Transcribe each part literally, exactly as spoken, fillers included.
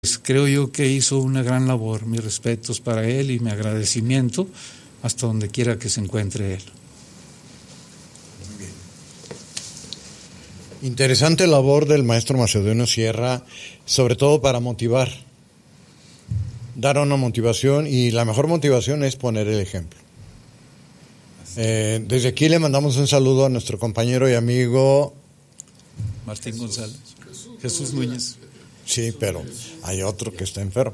Pues creo yo que hizo una gran labor. Mis respetos para él y mi agradecimiento hasta donde quiera que se encuentre él. Muy bien. Interesante labor del maestro Macedonio Sierra, sobre todo para motivar, dar una motivación, y la mejor motivación es poner el ejemplo. Eh, desde aquí le mandamos un saludo a nuestro compañero y amigo Martín González. Jesús Núñez. Sí, pero hay otro que está enfermo.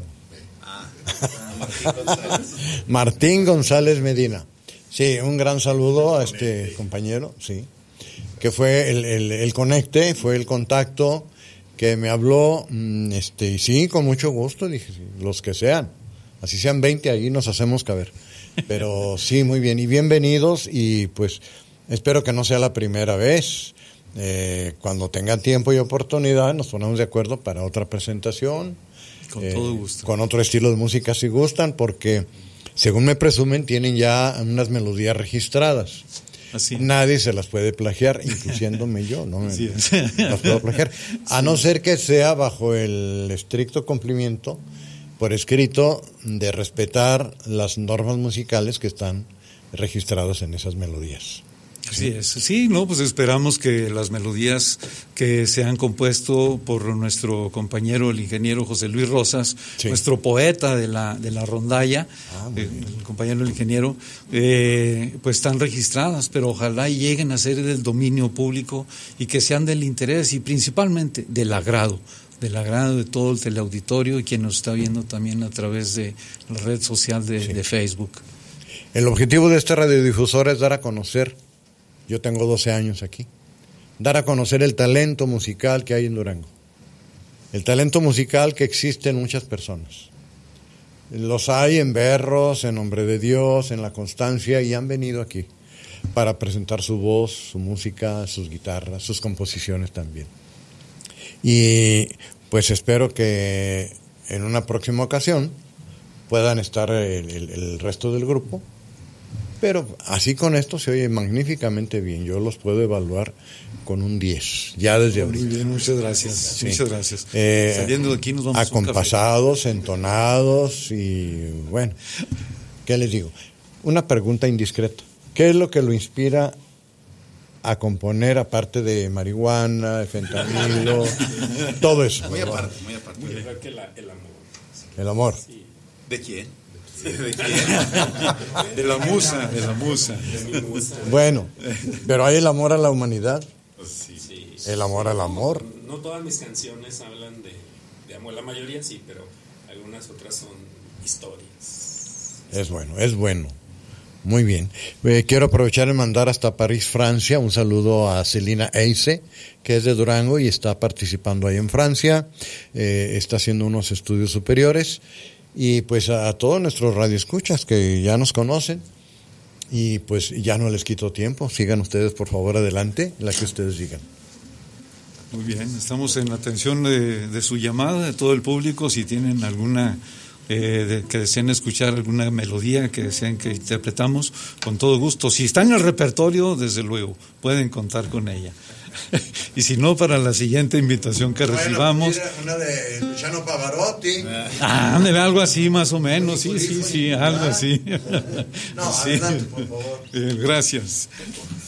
Martín González Medina. Sí, un gran saludo a este compañero, sí, que fue el, el, el conecte, fue el contacto que me habló, este, y sí, con mucho gusto, dije, los que sean, así sean veinte, ahí nos hacemos caber. Pero sí, muy bien, y bienvenidos, y pues espero que no sea la primera vez. Eh, cuando tengan tiempo y oportunidad nos ponemos de acuerdo para otra presentación. Con eh, todo gusto. Con otro estilo de música si gustan, porque según me presumen tienen ya unas melodías registradas. Así. Nadie se las puede plagiar, incluyéndome yo, no me Así es. las puedo plagiar, a no ser que sea bajo el estricto cumplimiento por escrito de respetar las normas musicales que están registradas en esas melodías. Así es, sí, no, pues esperamos que las melodías que se han compuesto por nuestro compañero, el ingeniero José Luis Rosas, sí, nuestro poeta de la de la rondalla, ah, eh, el compañero el ingeniero, eh, pues están registradas, pero ojalá lleguen a ser del dominio público y que sean del interés y principalmente del agrado. del agrado de todo el teleauditorio y quien nos está viendo también a través de la red social de, sí, de Facebook. El objetivo de esta radiodifusora es dar a conocer, yo tengo doce años aquí, dar a conocer el talento musical que hay en Durango. El talento musical que existe en muchas personas. Los hay en Berros, en Nombre de Dios, en La Constancia, y han venido aquí para presentar su voz, su música, sus guitarras, sus composiciones también. Y pues espero que en una próxima ocasión puedan estar el, el, el resto del grupo, pero así con esto se oye magníficamente bien. Yo los puedo evaluar con un diez, ya desde ahorita. Muy bien, muchas gracias. Sí. Muchas gracias. Eh, Saliendo de aquí nos vamos acompasados, a un café. Entonados y bueno, ¿qué les digo? Una pregunta indiscreta. ¿Qué es lo que lo inspira a componer, aparte de marihuana, de fentanilo, todo eso? Muy aparte, muy aparte. Yo creo que la, el amor. El amor. Sí. ¿De quién? Sí, ¿de quién? De la musa, de la musa. De mi musa. Bueno, pero hay el amor a la humanidad. Sí, sí. El amor al amor. No, no todas mis canciones hablan de, de amor, la mayoría sí, pero algunas otras son historias. Es bueno, es bueno. Muy bien. Eh, quiero aprovechar y mandar hasta París, Francia, un saludo a Celina Eise, que es de Durango y está participando ahí en Francia, eh, está haciendo unos estudios superiores, y pues a, a todos nuestros radioescuchas que ya nos conocen, y pues ya no les quito tiempo, sigan ustedes por favor adelante, la que ustedes digan. Muy bien, estamos en la atención de, de su llamada, de todo el público, si tienen alguna... Eh, de, que deseen escuchar alguna melodía que deseen que interpretamos, con todo gusto. Si está en el repertorio, desde luego, pueden contar con ella. Y si no, para la siguiente invitación que bueno, recibamos. Mira, una de Luciano Pavarotti. Ah, ándale, algo así más o menos, sí, sí, sí, algo así. No, sí. adelante, por favor. Eh, gracias.